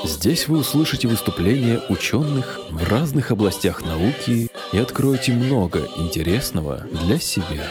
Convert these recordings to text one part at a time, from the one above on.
Здесь вы услышите выступления ученых в разных областях науки и откроете много интересного для себя.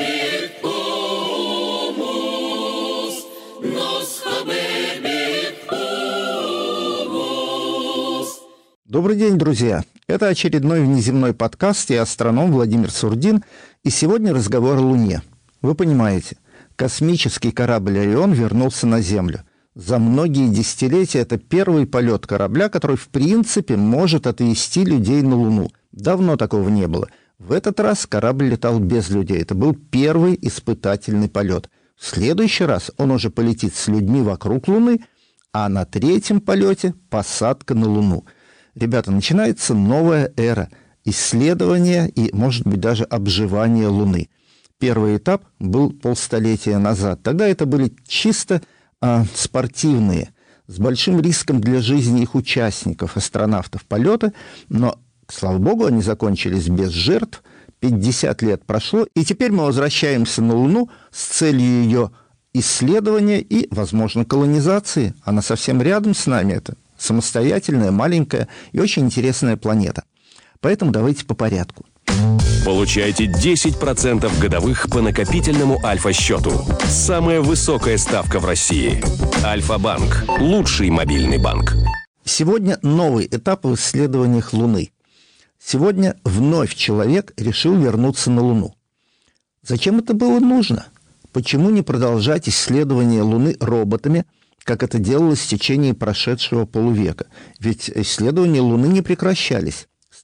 Добрый день, друзья! Это очередной внеземной подкаст, я астроном Владимир Сурдин, и сегодня разговор о Луне. Вы понимаете, космический корабль «Орион» вернулся на Землю. За многие десятилетия это первый полет корабля, который в принципе может отвезти людей на Луну. Давно такого не было. В этот раз корабль летал без людей. Это был первый испытательный полет. В следующий раз он уже полетит с людьми вокруг Луны, а на третьем полете посадка на Луну. Ребята, начинается новая эра исследования и, может быть, даже обживания Луны. Первый этап был полстолетия назад. Тогда это были чисто спортивные, с большим риском для жизни их участников, астронавтов полета, но, слава богу, они закончились без жертв, 50 лет прошло, и теперь мы возвращаемся на Луну с целью ее исследования и, возможно, колонизации. Она совсем рядом с нами, это самостоятельная, маленькая и очень интересная планета. Поэтому давайте по порядку. Получайте 10% годовых по накопительному Альфа-счету. Самая высокая ставка в России. Альфа-банк. Лучший мобильный банк. Сегодня новый этап в исследованиях Луны. Сегодня вновь человек решил вернуться на Луну. Зачем это было нужно? Почему не продолжать исследования Луны роботами, как это делалось в течение прошедшего полувека? Ведь исследования Луны не прекращались. С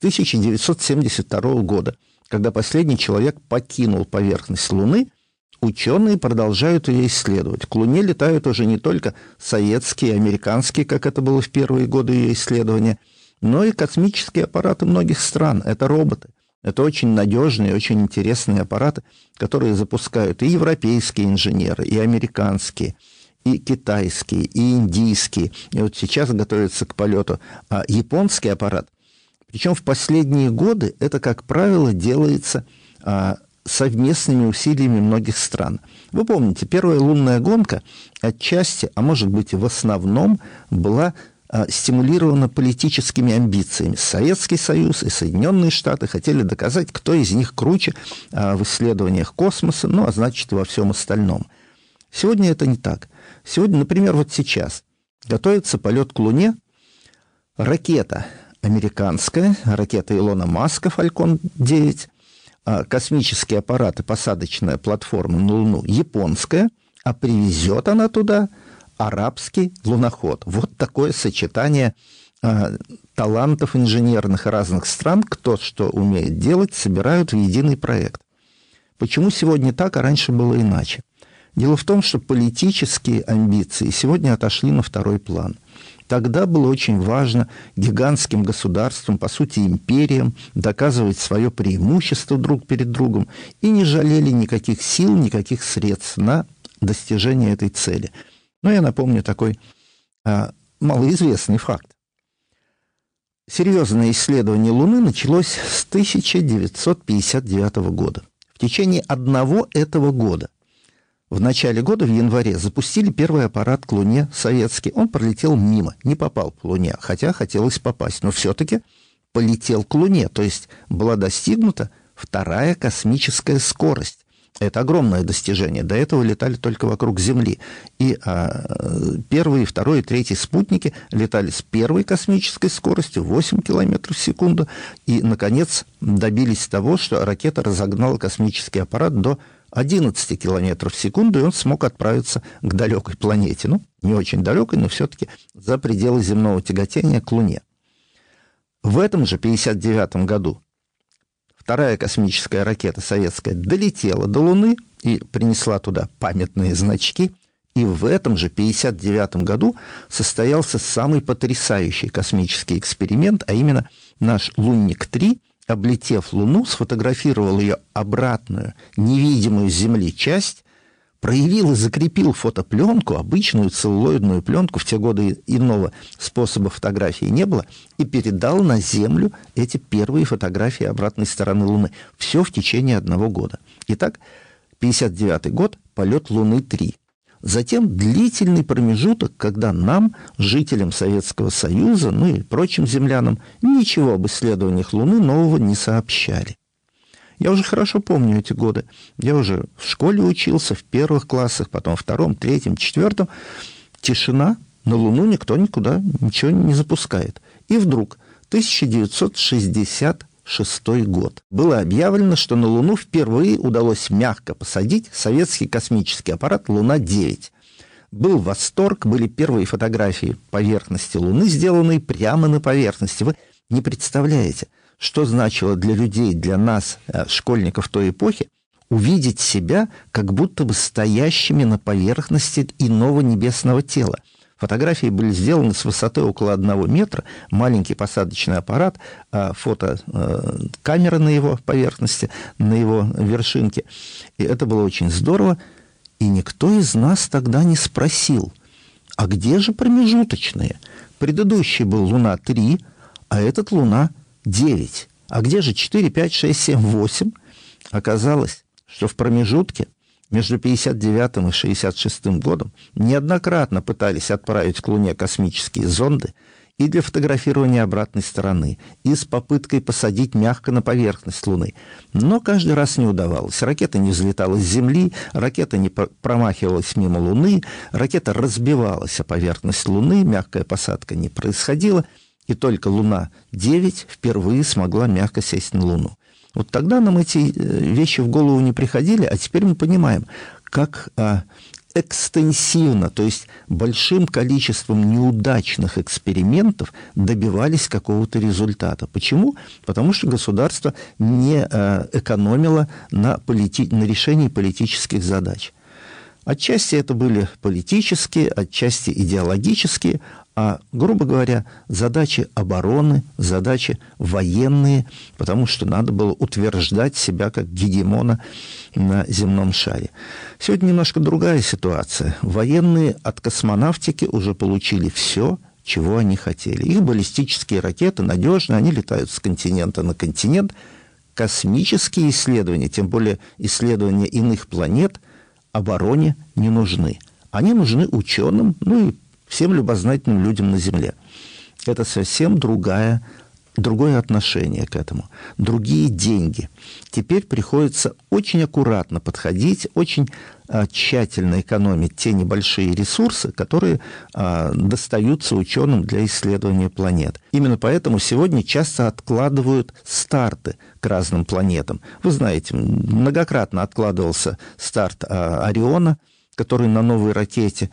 1972 года, когда последний человек покинул поверхность Луны, ученые продолжают ее исследовать. К Луне летают уже не только советские, американские, как это было в первые годы ее исследования, но и космические аппараты многих стран. Это роботы. Это очень надежные, очень интересные аппараты, которые запускают и европейские инженеры, и американские, и китайские, и индийские. И вот сейчас готовится к полету японский аппарат. Причем в последние годы это, как правило, делается совместными усилиями многих стран. Вы помните, первая лунная гонка отчасти, а может быть и в основном, была стимулирована политическими амбициями. Советский Союз и Соединенные Штаты хотели доказать, кто из них круче в исследованиях космоса, ну, а значит, во всем остальном. Сегодня это не так. Сегодня, например, вот сейчас готовится полет к Луне, ракета американская, ракета Илона Маска «Фалькон 9», космический аппарат и посадочная платформа на Луну японская, а привезет она туда арабский луноход. Вот такое сочетание талантов инженерных разных стран, кто что умеет делать, собирают в единый проект. Почему сегодня так, а раньше было иначе? Дело в том, что политические амбиции сегодня отошли на второй план. Тогда было очень важно гигантским государствам, по сути империям, доказывать свое преимущество друг перед другом и не жалели никаких сил, никаких средств на достижение этой цели. Но я напомню такой малоизвестный факт. Серьезное исследование Луны началось с 1959 года. В течение одного этого года, в начале года, в январе, запустили первый аппарат к Луне советский. Он пролетел мимо, не попал к Луне, хотя хотелось попасть, но все-таки полетел к Луне. То есть была достигнута вторая космическая скорость. Это огромное достижение. До этого летали только вокруг Земли. И первый, второй и третий спутники летали с первой космической скоростью 8 км в секунду. И, наконец, добились того, что ракета разогнала космический аппарат до 11 км в секунду, и он смог отправиться к далекой планете. Ну, не очень далекой, но все-таки за пределы земного тяготения к Луне. В этом же 1959 году вторая космическая ракета советская долетела до Луны и принесла туда памятные значки. И в этом же 1959 году состоялся самый потрясающий космический эксперимент, а именно наш Лунник-3, облетев Луну, сфотографировал ее обратную, невидимую с Земли часть, проявил и закрепил фотопленку, обычную целлулоидную пленку, в те годы иного способа фотографии не было, и передал на Землю эти первые фотографии обратной стороны Луны. Все в течение одного года. Итак, 1959 год, полет Луны-3. Затем длительный промежуток, когда нам, жителям Советского Союза, ну и прочим землянам, ничего об исследованиях Луны нового не сообщали. Я уже хорошо помню эти годы. Я уже в школе учился, в первых классах, потом в втором, третьем, четвертом. Тишина, на Луну никто никуда ничего не запускает. И вдруг 1966 год. Было объявлено, что на Луну впервые удалось мягко посадить советский космический аппарат «Луна-9». Был восторг, были первые фотографии поверхности Луны, сделанные прямо на поверхности. Вы не представляете, что значило для людей, для нас, школьников той эпохи, увидеть себя как будто бы стоящими на поверхности иного небесного тела. Фотографии были сделаны с высоты около 1 метра, маленький посадочный аппарат, фотокамера на его поверхности, на его вершинке. И это было очень здорово. И никто из нас тогда не спросил, а где же промежуточные? Предыдущий был Луна-3, а этот Луна-9. А где же 4, 5, 6, 7, 8? Оказалось, что в промежутке между 59 и 66 годом неоднократно пытались отправить к Луне космические зонды и для фотографирования обратной стороны, и с попыткой посадить мягко на поверхность Луны. Но каждый раз не удавалось. Ракета не взлетала с Земли, ракета не промахивалась мимо Луны, ракета разбивалась о поверхность Луны, мягкая посадка не происходила, и только Луна-9 впервые смогла мягко сесть на Луну. Вот тогда нам эти вещи в голову не приходили, а теперь мы понимаем, как экстенсивно, то есть большим количеством неудачных экспериментов добивались какого-то результата. Почему? Потому что государство не экономило на решении политических задач. Отчасти это были политические, отчасти идеологические, а, грубо говоря, задачи обороны, задачи военные, потому что надо было утверждать себя как гегемона на земном шаре. Сегодня немножко другая ситуация. Военные от космонавтики уже получили все, чего они хотели. Их баллистические ракеты надежны, они летают с континента на континент. Космические исследования, тем более исследования иных планет, обороне не нужны. Они нужны ученым, ну и всем любознательным людям на Земле. Это совсем другое отношение к этому, другие деньги. Теперь приходится очень аккуратно подходить, очень тщательно экономить те небольшие ресурсы, которые достаются ученым для исследования планет. Именно поэтому сегодня часто откладывают старты к разным планетам. Вы знаете, многократно откладывался старт Ориона, который на новой ракете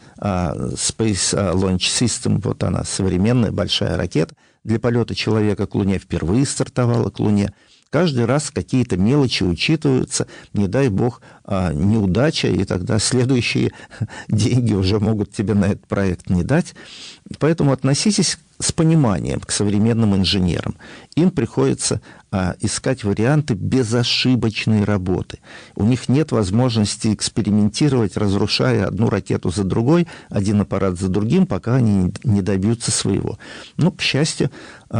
Space Launch System, вот она, современная большая ракета, для полета человека к Луне впервые стартовала к Луне. Каждый раз какие-то мелочи учитываются, не дай бог неудача, и тогда следующие деньги уже могут тебе на этот проект не дать. Поэтому относитесь с пониманием к современным инженерам. Им приходится искать варианты безошибочной работы. У них нет возможности экспериментировать, разрушая одну ракету за другой, один аппарат за другим, пока они не добьются своего. Но, к счастью,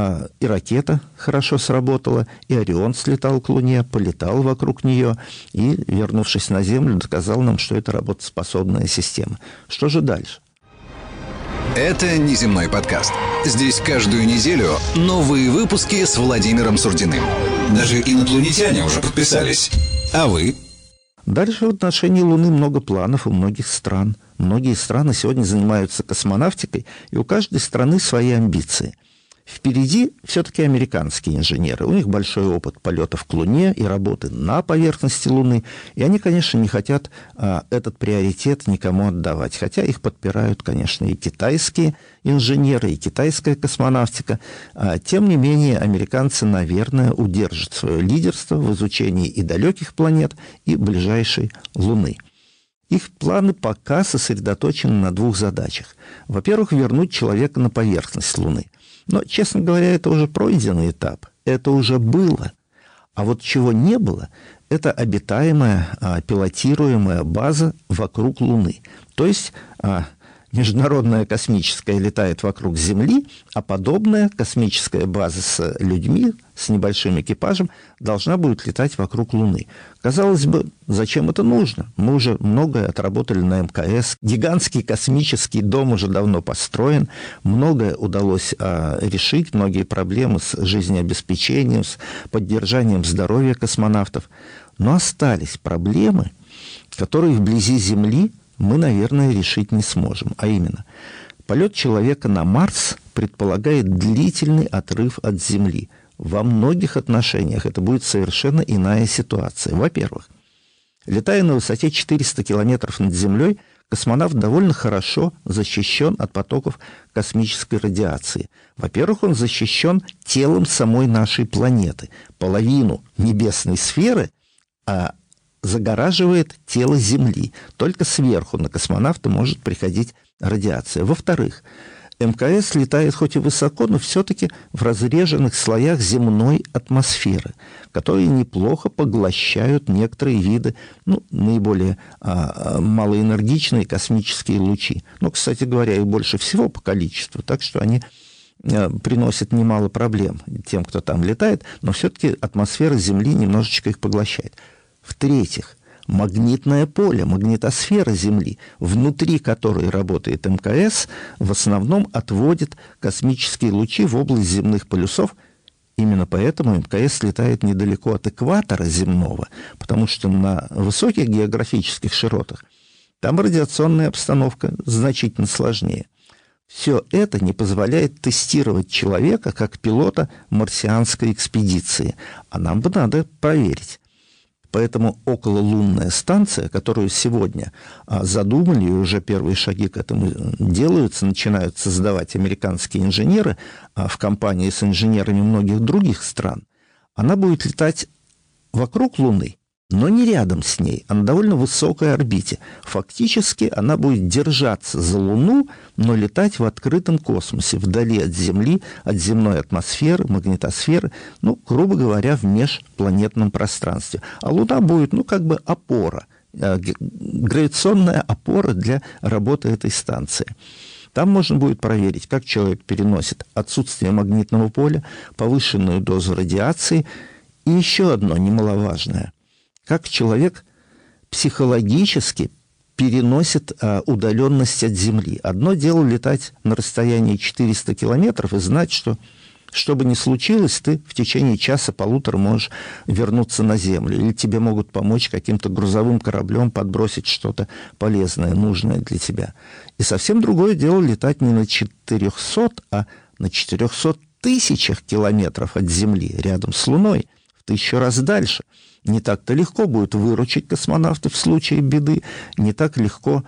и ракета хорошо сработала, и Орион слетал к Луне, полетал вокруг нее, и, вернувшись на Землю, доказал нам, что это работоспособная система. Что же дальше? Это «Неземной подкаст». Здесь каждую неделю новые выпуски с Владимиром Сурдиным. Даже инопланетяне уже подписались. А вы? Дальше в отношении Луны много планов у многих стран. Многие страны сегодня занимаются космонавтикой, и у каждой страны свои амбиции. Впереди все-таки американские инженеры. У них большой опыт полетов к Луне и работы на поверхности Луны. И они, конечно, не хотят этот приоритет никому отдавать. Хотя их подпирают, конечно, и китайские инженеры, и китайская космонавтика. Тем не менее, американцы, наверное, удержат свое лидерство в изучении и далеких планет, и ближайшей Луны. Их планы пока сосредоточены на двух задачах. Во-первых, вернуть человека на поверхность Луны. Но, честно говоря, это уже пройденный этап. Это уже было. А вот чего не было, это обитаемая, пилотируемая база вокруг Луны. То есть международная космическая летает вокруг Земли, а подобная космическая база с людьми, с небольшим экипажем, должна будет летать вокруг Луны. Казалось бы, зачем это нужно? Мы уже многое отработали на МКС. Гигантский космический дом уже давно построен. Многое удалось решить, многие проблемы с жизнеобеспечением, с поддержанием здоровья космонавтов. Но остались проблемы, которые вблизи Земли мы, наверное, решить не сможем. А именно, полет человека на Марс предполагает длительный отрыв от Земли. Во многих отношениях это будет совершенно иная ситуация. Во-первых, летая на высоте 400 километров над Землей, космонавт довольно хорошо защищен от потоков космической радиации. Во-первых, он защищен телом самой нашей планеты. Половину небесной сферы загораживает тело Земли. Только сверху на космонавта может приходить радиация. Во-вторых, МКС летает хоть и высоко, но все-таки в разреженных слоях земной атмосферы, которые неплохо поглощают некоторые виды, наиболее малоэнергичные космические лучи. Кстати говоря, их больше всего по количеству, так что они приносят немало проблем тем, кто там летает, но все-таки атмосфера Земли немножечко их поглощает. В-третьих, магнитное поле, магнитосфера Земли, внутри которой работает МКС, в основном отводит космические лучи в область земных полюсов. Именно поэтому МКС летает недалеко от экватора земного, потому что на высоких географических широтах там радиационная обстановка значительно сложнее. Все это не позволяет тестировать человека как пилота марсианской экспедиции, а нам бы надо проверить. Поэтому окололунная станция, которую сегодня задумали, и уже первые шаги к этому делаются, начинают создавать американские инженеры в компании с инженерами многих других стран, она будет летать вокруг Луны, но не рядом с ней, а на довольно высокой орбите. Фактически она будет держаться за Луну, но летать в открытом космосе, вдали от Земли, от земной атмосферы, магнитосферы, грубо говоря, в межпланетном пространстве. А Луна будет, опора, гравитационная опора для работы этой станции. Там можно будет проверить, как человек переносит отсутствие магнитного поля, повышенную дозу радиации и еще одно немаловажное – как человек психологически переносит удаленность от Земли. Одно дело летать на расстоянии 400 километров и знать, что бы ни случилось, ты в течение часа-полутора можешь вернуться на Землю. Или тебе могут помочь каким-то грузовым кораблем подбросить что-то полезное, нужное для тебя. И совсем другое дело летать не на 400, а на 400 тысячах километров от Земли, рядом с Луной, в 1000 раз дальше. Не так-то легко будет выручить космонавтов в случае беды, не так легко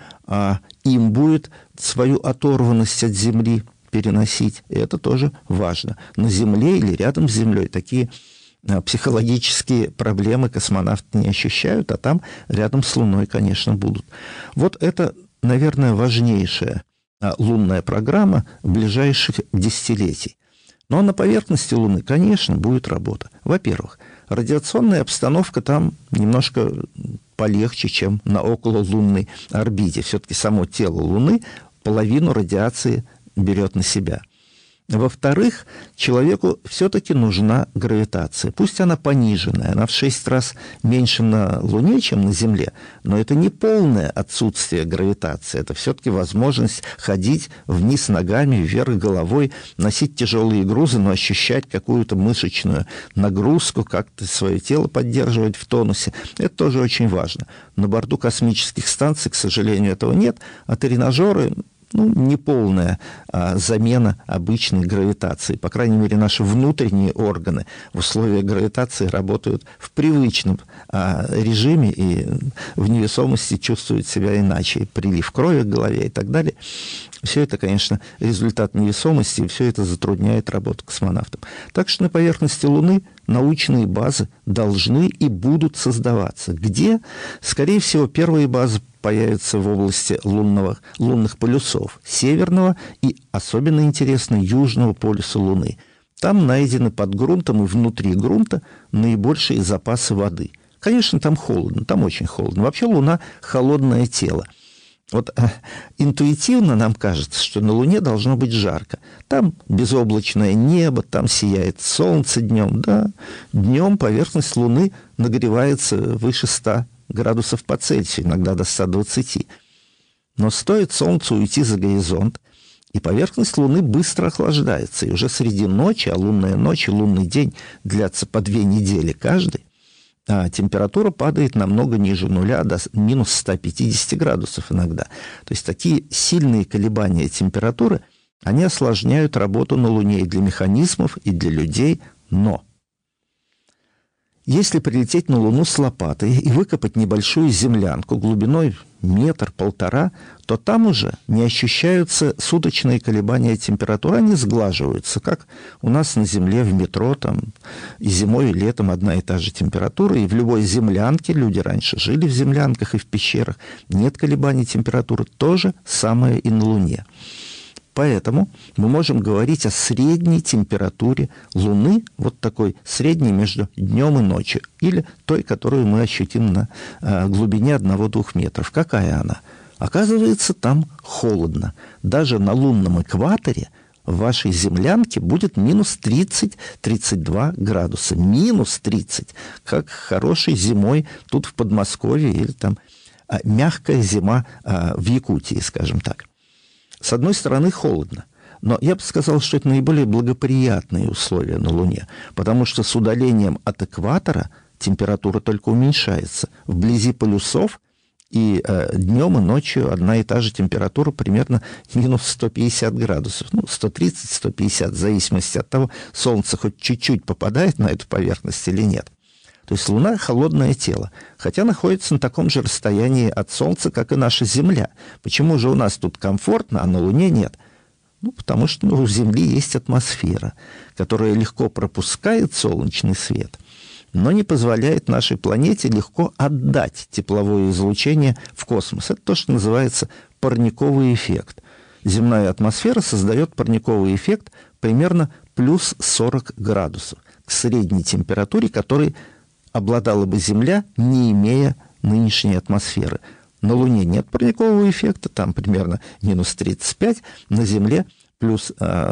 им будет свою оторванность от Земли переносить. И это тоже важно. На Земле или рядом с Землей такие психологические проблемы космонавты не ощущают, а там рядом с Луной, конечно, будут. Вот это, наверное, важнейшая лунная программа ближайших десятилетий. Но на поверхности Луны, конечно, будет работа. Во-первых, радиационная обстановка там немножко полегче, чем на окололунной орбите. Все-таки само тело Луны половину радиации берет на себя. Во-вторых, человеку все-таки нужна гравитация. Пусть она пониженная, она в 6 раз меньше на Луне, чем на Земле, но это не полное отсутствие гравитации. Это все-таки возможность ходить вниз ногами, вверх головой, носить тяжелые грузы, но ощущать какую-то мышечную нагрузку, как-то свое тело поддерживать в тонусе. Это тоже очень важно. На борту космических станций, к сожалению, этого нет, а тренажеры... неполная замена обычной гравитации. По крайней мере, наши внутренние органы в условиях гравитации работают в привычном режиме и в невесомости чувствуют себя иначе. Прилив крови к голове и так далее. Все это, конечно, результат невесомости, и все это затрудняет работу космонавтам. Так что на поверхности Луны научные базы должны и будут создаваться. Где? Скорее всего, первые базы появятся в области лунных полюсов, северного и, особенно интересно, южного полюса Луны. Там найдены под грунтом и внутри грунта наибольшие запасы воды. Конечно, там холодно, там очень холодно. Вообще Луна – холодное тело. Вот интуитивно нам кажется, что на Луне должно быть жарко. Там безоблачное небо, там сияет солнце днем. Да, днем поверхность Луны нагревается выше 100 градусов по Цельсию, иногда до 120. Но стоит Солнцу уйти за горизонт, и поверхность Луны быстро охлаждается. И уже среди ночи, а лунная ночь и лунный день длятся по 2 недели каждый, а температура падает намного ниже нуля, до минус 150 градусов иногда. То есть такие сильные колебания температуры, они осложняют работу на Луне и для механизмов, и для людей. Но если прилететь на Луну с лопатой и выкопать небольшую землянку глубиной 1-1,5 метра, то там уже не ощущаются суточные колебания температуры, они сглаживаются, как у нас на Земле в метро, там и зимой, и летом одна и та же температура, и в любой землянке, люди раньше жили в землянках и в пещерах, нет колебаний температуры, то же самое и на Луне. Поэтому мы можем говорить о средней температуре Луны, вот такой средней между днем и ночью, или той, которую мы ощутим на глубине 1-2 метров. Какая она? Оказывается, там холодно. Даже на лунном экваторе в вашей землянке будет минус 30-32 градуса. Минус 30, как хорошей зимой тут в Подмосковье, или там мягкая зима в Якутии, скажем так. С одной стороны, холодно, но я бы сказал, что это наиболее благоприятные условия на Луне, потому что с удалением от экватора температура только уменьшается. Вблизи полюсов и днем, и ночью одна и та же температура, примерно минус 150 градусов. 130-150, в зависимости от того, Солнце хоть чуть-чуть попадает на эту поверхность или нет. То есть Луна – холодное тело, хотя находится на таком же расстоянии от Солнца, как и наша Земля. Почему же у нас тут комфортно, а на Луне нет? Потому что у Земли есть атмосфера, которая легко пропускает солнечный свет, но не позволяет нашей планете легко отдать тепловое излучение в космос. Это то, что называется парниковый эффект. Земная атмосфера создает парниковый эффект примерно плюс 40 градусов к средней температуре, которой обладала бы Земля, не имея нынешней атмосферы. На Луне нет парникового эффекта, там примерно минус 35, на Земле плюс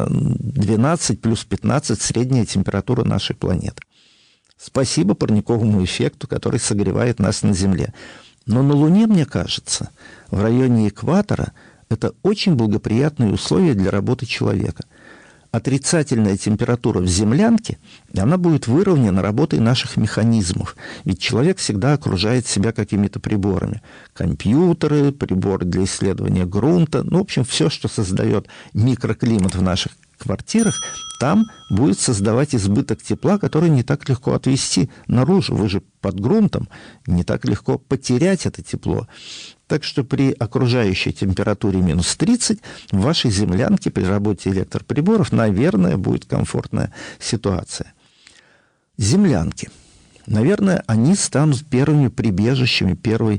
12, плюс 15 средняя температура нашей планеты. Спасибо парниковому эффекту, который согревает нас на Земле. Но на Луне, мне кажется, в районе экватора это очень благоприятные условия для работы человека. Отрицательная температура в землянке, она будет выровнена работой наших механизмов. Ведь человек всегда окружает себя какими-то приборами. Компьютеры, приборы для исследования грунта, в общем, все, что создает микроклимат в наших квартирах, там будет создавать избыток тепла, который не так легко отвести наружу. Вы же под грунтом, не так легко потерять это тепло. Так что при окружающей температуре минус 30 в вашей землянке при работе электроприборов, наверное, будет комфортная ситуация. Землянки. Наверное, они станут первыми прибежищами,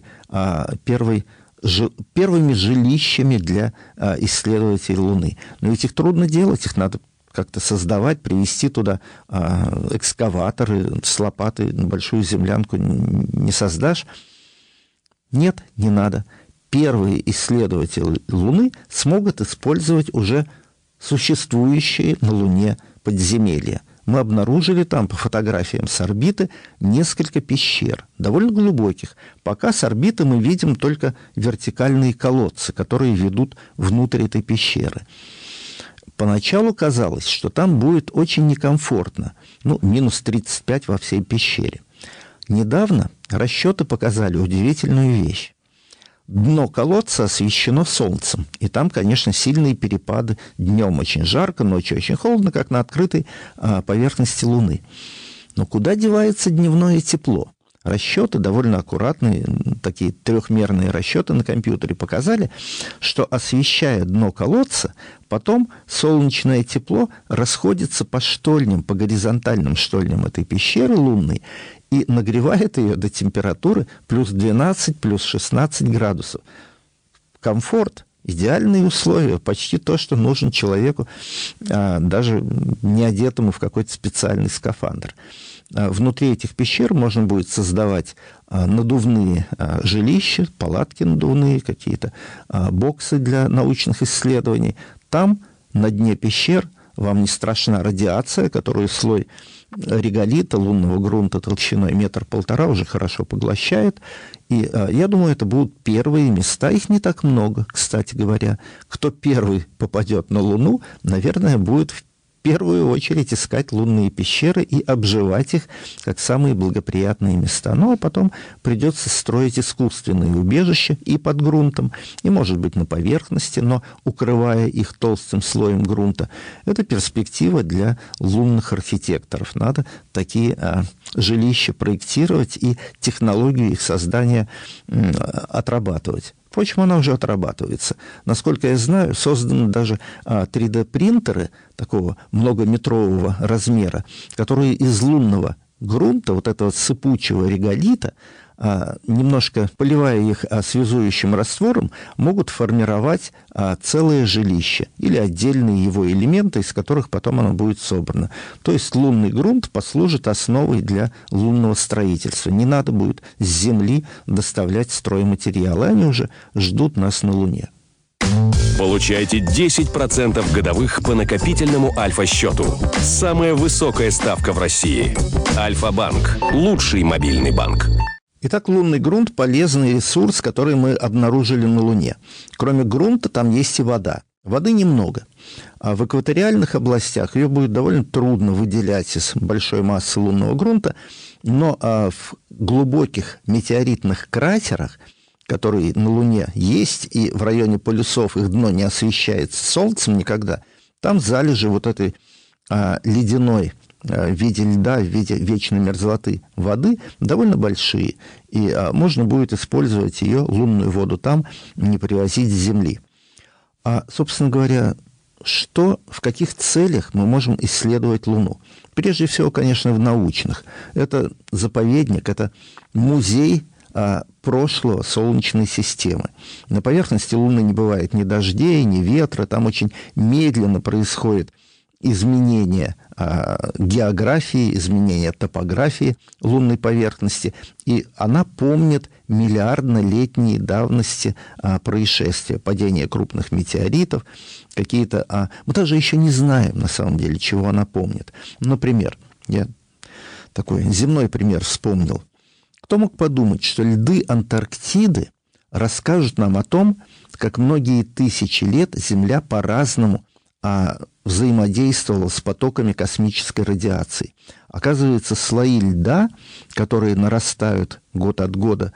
первыми жилищами для исследователей Луны. Но ведь их трудно делать, их надо как-то создавать, привезти туда экскаваторы с лопатой, большую землянку не создашь. Нет, не надо. Первые исследователи Луны смогут использовать уже существующие на Луне подземелья. Мы обнаружили там по фотографиям с орбиты несколько пещер, довольно глубоких. Пока с орбиты мы видим только вертикальные колодцы, которые ведут внутрь этой пещеры. Поначалу казалось, что там будет очень некомфортно, минус 35 во всей пещере. Недавно расчеты показали удивительную вещь. Дно колодца освещено солнцем, и там, конечно, сильные перепады. Днем очень жарко, ночью очень холодно, как на открытой поверхности Луны. Но куда девается дневное тепло? Расчеты, довольно аккуратные, такие трехмерные расчеты на компьютере показали, что, освещая дно колодца, потом солнечное тепло расходится по штольням, по горизонтальным штольням этой пещеры лунной, и нагревает ее до температуры плюс 12, плюс 16 градусов. Комфорт Идеальные условия, почти то, что нужно человеку, даже не одетому в какой-то специальный скафандр. Внутри этих пещер можно будет создавать надувные жилища, палатки надувные, какие-то боксы для научных исследований. Там, на дне пещер, вам не страшна радиация, которую слой реголита, лунного грунта толщиной 1-1,5 метра уже хорошо поглощает. И я думаю, это будут первые места. Их не так много, кстати говоря. Кто первый попадет на Луну, наверное, будет в первую очередь искать лунные пещеры и обживать их как самые благоприятные места. Ну, а потом придется строить искусственные убежища и под грунтом, и, может быть, на поверхности, но укрывая их толстым слоем грунта. Это перспектива для лунных архитекторов. Надо такие жилища проектировать и технологию их создания отрабатывать. Впрочем, она уже отрабатывается. Насколько я знаю, созданы даже 3D-принтеры такого многометрового размера, которые из лунного грунта, вот этого сыпучего реголита, немножко поливая их связующим раствором, могут формировать целое жилище или отдельные его элементы, из которых потом оно будет собрано. То есть лунный грунт послужит основой для лунного строительства. Не надо будет с Земли доставлять стройматериалы, они уже ждут нас на Луне. Получайте 10% годовых по накопительному Альфа-счету. Самая высокая ставка в России. Альфа-банк. Лучший мобильный банк. Итак, лунный грунт – полезный ресурс, который мы обнаружили на Луне. Кроме грунта там есть и вода. Воды немного. А в экваториальных областях ее будет довольно трудно выделять из большой массы лунного грунта, но в глубоких метеоритных кратерах, которые на Луне есть, и в районе полюсов их дно не освещается солнцем никогда, там залежи вот этой ледяной в виде льда, в виде вечной мерзлоты воды довольно большие. И можно будет использовать ее, лунную воду, там, не привозить с Земли. Собственно говоря, в каких целях мы можем исследовать Луну? Прежде всего, конечно, в научных. Это заповедник, это музей прошлого Солнечной системы. На поверхности Луны не бывает ни дождей, ни ветра, там очень медленно происходит изменение географии, изменение топографии лунной поверхности, и она помнит миллиардно-летней давности происшествия, падения крупных метеоритов, какие-то... Мы даже еще не знаем, на самом деле, чего она помнит. Например, я такой земной пример вспомнил. Кто мог подумать, что льды Антарктиды расскажут нам о том, как многие тысячи лет Земля по-разному взаимодействовала с потоками космической радиации. Оказывается, слои льда, которые нарастают год от года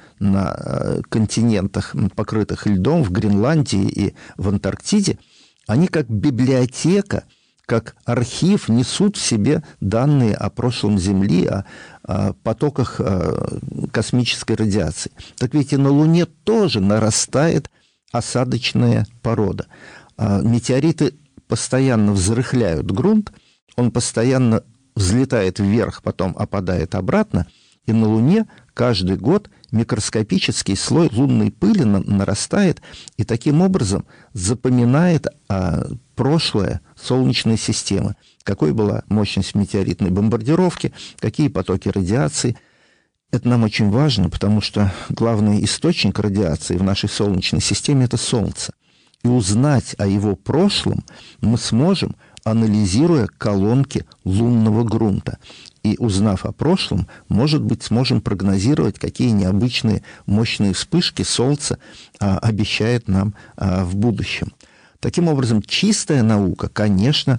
на континентах, покрытых льдом, в Гренландии и в Антарктиде, они как библиотека, как архив несут в себе данные о прошлом Земли, о потоках космической радиации. Так ведь и на Луне тоже нарастает осадочная порода. Метеориты постоянно взрыхляют грунт, он постоянно взлетает вверх, потом опадает обратно, и на Луне каждый год микроскопический слой лунной пыли нарастает и таким образом запоминает прошлое Солнечной системы, какой была мощность метеоритной бомбардировки, какие потоки радиации. Это нам очень важно, потому что главный источник радиации в нашей Солнечной системе – это Солнце. И узнать о его прошлом мы сможем, анализируя колонки лунного грунта. И узнав о прошлом, может быть, сможем прогнозировать, какие необычные мощные вспышки Солнце обещает нам в будущем. Таким образом, чистая наука, конечно,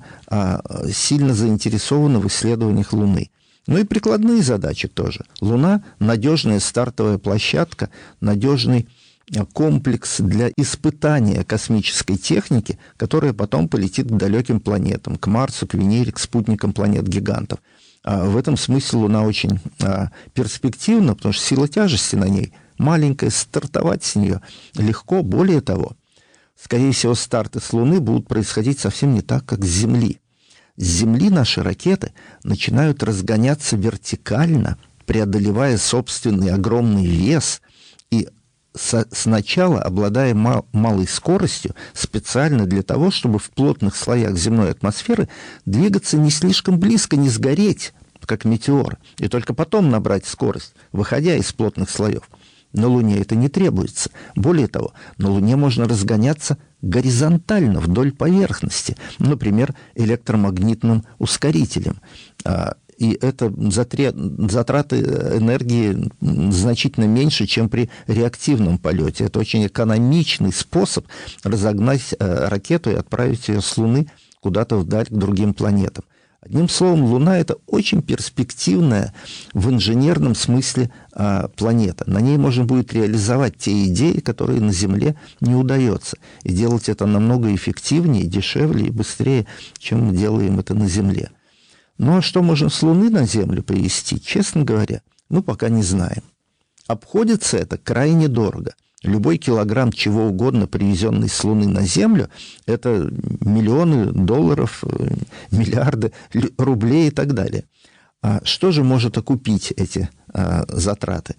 сильно заинтересована в исследованиях Луны. Ну и прикладные задачи тоже. Луна – надежная стартовая площадка, надежный комплекс для испытания космической техники, которая потом полетит к далеким планетам, к Марсу, к Венере, к спутникам планет-гигантов. В этом смысле Луна очень перспективна, потому что сила тяжести на ней маленькая, стартовать с нее легко. Более того, скорее всего, старты с Луны будут происходить совсем не так, как с Земли. С Земли наши ракеты начинают разгоняться вертикально, преодолевая собственный огромный вес, и сначала, обладая малой скоростью, специально для того, чтобы в плотных слоях земной атмосферы двигаться не слишком близко, не сгореть, как метеор, и только потом набрать скорость, выходя из плотных слоев. На Луне это не требуется. Более того, на Луне можно разгоняться горизонтально вдоль поверхности, например, электромагнитным ускорителем. И это затраты энергии значительно меньше, чем при реактивном полете. Это очень экономичный способ разогнать ракету и отправить ее с Луны куда-то вдаль к другим планетам. Одним словом, Луна – это очень перспективная в инженерном смысле планета. На ней можно будет реализовать те идеи, которые на Земле не удается. И делать это намного эффективнее, дешевле и быстрее, чем мы делаем это на Земле. Ну а что можно с Луны на Землю привезти, честно говоря, мы пока не знаем. Обходится это крайне дорого. Любой килограмм чего угодно, привезенный с Луны на Землю, это миллионы долларов, миллиарды рублей и так далее. А что же может окупить эти затраты?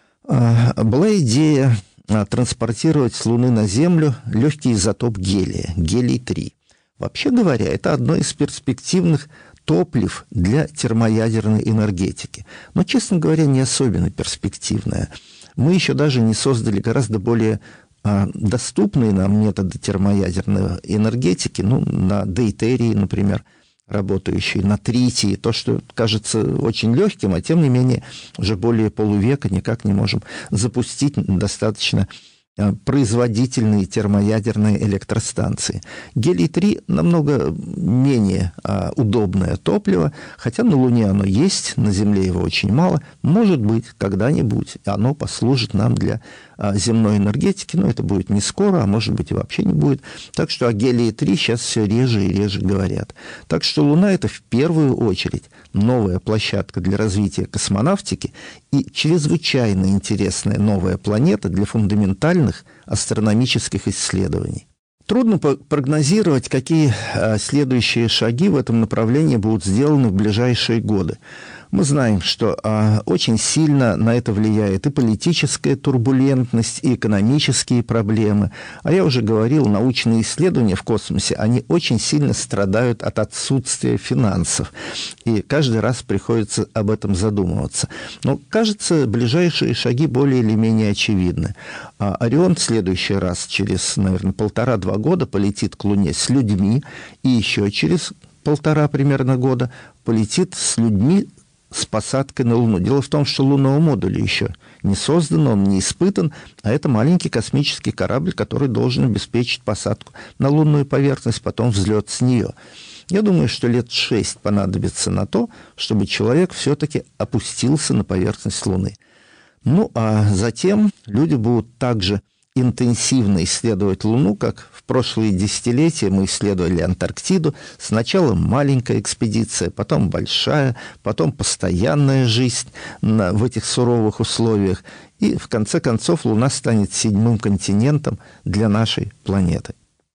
Была идея транспортировать с Луны на Землю легкий изотоп гелия, гелий-3. Вообще говоря, это одно из перспективных топлив для термоядерной энергетики. Но, честно говоря, не особенно перспективное. Мы еще даже не создали гораздо более доступные нам методы термоядерной энергетики, на дейтерии, например, работающие, на тритии, то, что кажется очень легким, а тем не менее уже более полувека никак не можем запустить достаточно производительные термоядерные электростанции. Гелий-3 намного менее удобное топливо, хотя на Луне оно есть, на Земле его очень мало. Может быть, когда-нибудь оно послужит нам для земной энергетики, но это будет не скоро, а может быть и вообще не будет. Так что о гелии-3 сейчас все реже и реже говорят. Так что Луна – это в первую очередь новая площадка для развития космонавтики и чрезвычайно интересная новая планета для фундаментальных астрономических исследований. Трудно прогнозировать, какие следующие шаги в этом направлении будут сделаны в ближайшие годы. Мы знаем, что очень сильно на это влияет и политическая турбулентность, и экономические проблемы. А я уже говорил, научные исследования в космосе, они очень сильно страдают от отсутствия финансов. И каждый раз приходится об этом задумываться. Но, кажется, ближайшие шаги более или менее очевидны. Орион в следующий раз, через, наверное, 1,5-2 года полетит к Луне с людьми, и еще через 1,5 примерно года полетит с людьми с посадкой на Луну. Дело в том, что лунного модуля еще не создан, он не испытан, а это маленький космический корабль, который должен обеспечить посадку на лунную поверхность, потом взлет с нее. Я думаю, что лет 6 понадобится на то, чтобы человек все-таки опустился на поверхность Луны. Ну, а затем люди будут также интенсивно исследовать Луну, как в прошлые десятилетия мы исследовали Антарктиду. Сначала маленькая экспедиция, потом большая, потом постоянная жизнь в этих суровых условиях. И в конце концов Луна станет 7-м континентом для нашей планеты.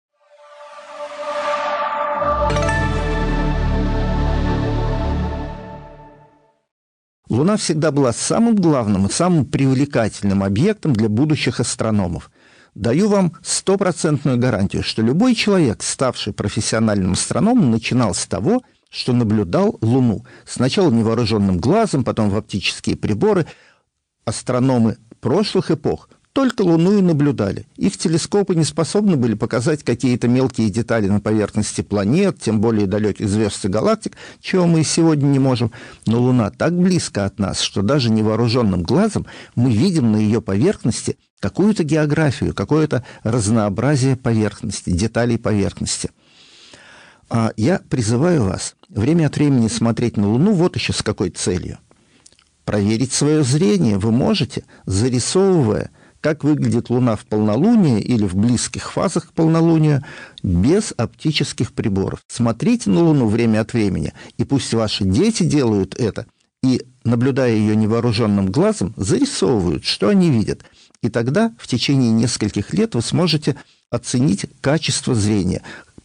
Луна всегда была самым главным и самым привлекательным объектом для будущих астрономов. Даю вам 100% гарантию, что любой человек, ставший профессиональным астрономом, начинал с того, что наблюдал Луну. Сначала невооруженным глазом, потом в оптические приборы. Астрономы прошлых эпох только Луну и наблюдали. Их телескопы не способны были показать какие-то мелкие детали на поверхности планет, тем более далеких звезд и галактик, чего мы и сегодня не можем. Но Луна так близко от нас, что даже невооруженным глазом мы видим на ее поверхности какую-то географию, какое-то разнообразие поверхности, деталей поверхности. Я призываю вас время от времени смотреть на Луну вот еще с какой целью. Проверить свое зрение вы можете, зарисовывая, как выглядит Луна в полнолуние или в близких фазах к полнолунию, без оптических приборов. Смотрите на Луну время от времени, и пусть ваши дети делают это, и, наблюдая ее невооруженным глазом, зарисовывают, что они видят. И тогда в течение нескольких лет вы сможете оценить качество зрения.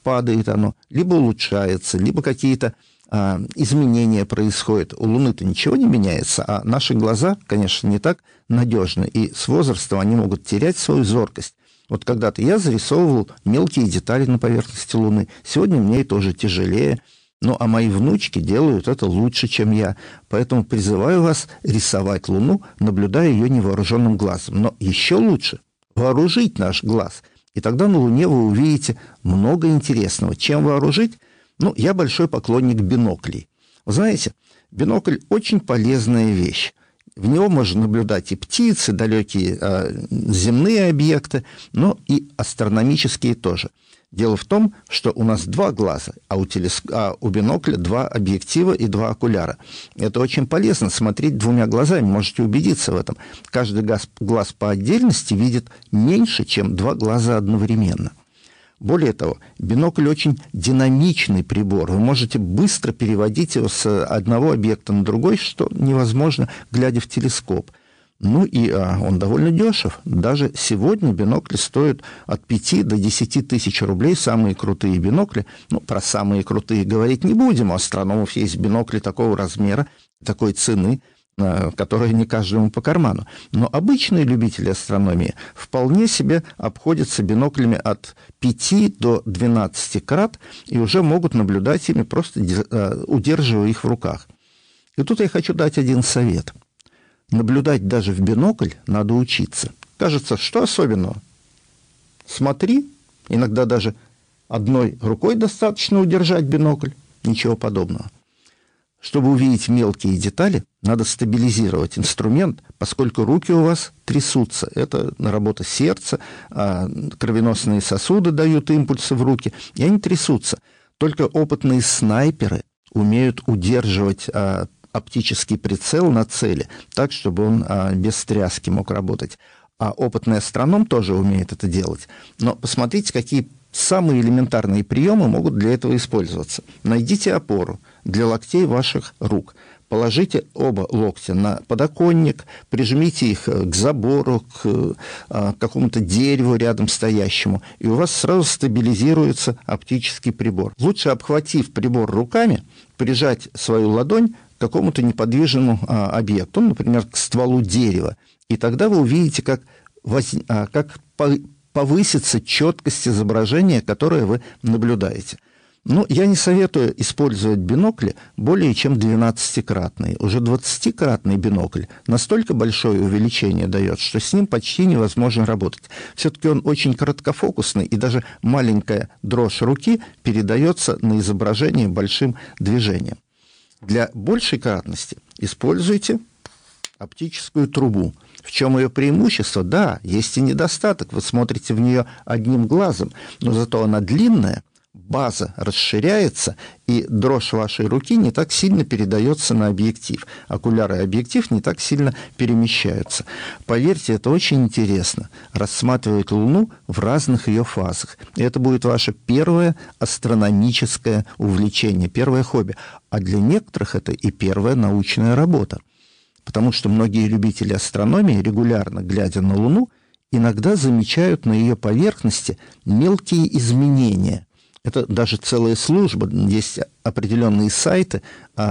падает оно, либо улучшается, либо какие-то изменения происходят. У Луны-то ничего не меняется, а наши глаза, конечно, не так надежны, и с возрастом они могут терять свою зоркость. Вот когда-то я зарисовывал мелкие детали на поверхности Луны. Сегодня мне тоже тяжелее. Ну, а мои внучки делают это лучше, чем я. Поэтому призываю вас рисовать Луну, наблюдая ее невооруженным глазом. Но еще лучше вооружить наш глаз. И тогда на Луне вы увидите много интересного. Чем вооружить? Ну, я большой поклонник биноклей. Вы знаете, бинокль очень полезная вещь. В него можно наблюдать и птицы, далекие земные объекты, но и астрономические тоже. Дело в том, что у нас два глаза, а у бинокля два объектива и два окуляра. Это очень полезно смотреть двумя глазами, можете убедиться в этом. Каждый глаз по отдельности видит меньше, чем два глаза одновременно. Более того, бинокль очень динамичный прибор. Вы можете быстро переводить его с одного объекта на другой, что невозможно, глядя в телескоп. Ну и он довольно дешев. Даже сегодня бинокли стоят от 5 до 10 тысяч рублей. Самые крутые бинокли. Ну, про самые крутые говорить не будем. У астрономов есть бинокли такого размера, такой цены, которая не каждому по карману. Но обычные любители астрономии вполне себе обходятся биноклями от 5 до 12 карат и уже могут наблюдать ими, просто удерживая их в руках. И тут я хочу дать один совет. Наблюдать даже в бинокль надо учиться. Кажется, что особенного? Смотри, иногда даже одной рукой достаточно удержать бинокль. Ничего подобного. Чтобы увидеть мелкие детали, надо стабилизировать инструмент, поскольку руки у вас трясутся. Это работа сердца, кровеносные сосуды дают импульсы в руки, и они трясутся. Только опытные снайперы умеют удерживать оптический прицел на цели так, чтобы он без тряски мог работать. А опытный астроном тоже умеет это делать. Но посмотрите, какие самые элементарные приемы могут для этого использоваться. Найдите опору для локтей ваших рук. Положите оба локтя на подоконник, прижмите их к забору, к какому-то дереву рядом стоящему, и у вас сразу стабилизируется оптический прибор. Лучше, обхватив прибор руками, прижать свою ладонь к какому-то неподвижному объекту, например, к стволу дерева, и тогда вы увидите, как повысится четкость изображения, которое вы наблюдаете. Но я не советую использовать бинокли более чем 12-кратные. Уже 20-кратный бинокль настолько большое увеличение дает, что с ним почти невозможно работать. Все-таки он очень короткофокусный, и даже маленькая дрожь руки передается на изображение большим движением. Для большей кратности используйте оптическую трубу. В чем ее преимущество? Да, есть и недостаток. Вы смотрите в нее одним глазом, но зато она длинная, база расширяется, и дрожь вашей руки не так сильно передается на объектив. Окуляр и объектив не так сильно перемещаются. Поверьте, это очень интересно. Рассматривать Луну в разных ее фазах. И это будет ваше первое астрономическое увлечение, первое хобби. А для некоторых это и первая научная работа. Потому что многие любители астрономии, регулярно глядя на Луну, иногда замечают на ее поверхности мелкие изменения. Это даже целая служба, есть определенные сайты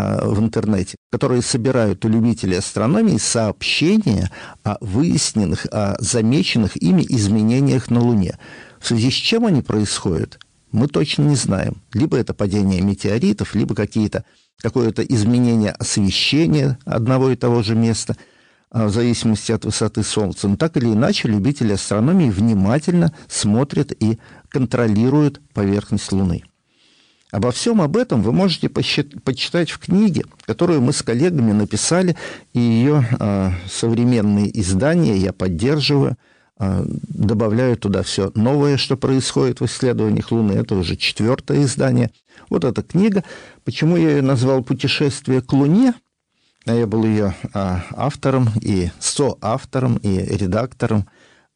в интернете, которые собирают у любителей астрономии сообщения о выясненных, о замеченных ими изменениях на Луне. В связи с чем они происходят, мы точно не знаем. Либо это падение метеоритов, либо какое-то изменение освещения одного и того же места, в зависимости от высоты Солнца. Но так или иначе, любители астрономии внимательно смотрят и контролируют поверхность Луны. Обо всем об этом вы можете почитать в книге, которую мы с коллегами написали, и ее современные издания я поддерживаю, добавляю туда все новое, что происходит в исследованиях Луны. Это уже 4-е издание. Вот эта книга. Почему я ее назвал «Путешествие к Луне»? Я был ее автором и соавтором, и редактором.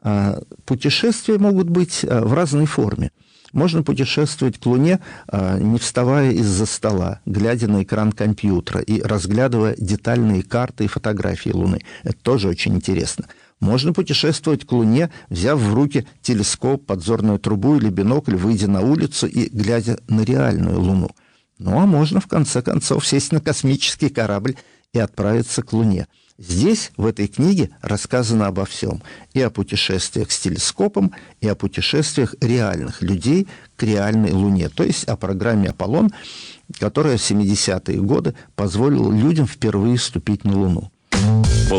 Путешествия могут быть в разной форме. Можно путешествовать к Луне, не вставая из-за стола, глядя на экран компьютера и разглядывая детальные карты и фотографии Луны. Это тоже очень интересно. Можно путешествовать к Луне, взяв в руки телескоп, подзорную трубу или бинокль, выйдя на улицу и глядя на реальную Луну. Ну, а можно, в конце концов, сесть на космический корабль и отправиться к Луне. Здесь, в этой книге, рассказано обо всем. И о путешествиях с телескопом, и о путешествиях реальных людей к реальной Луне. То есть о программе «Аполлон», которая в 70-е годы позволила людям впервые ступить на Луну.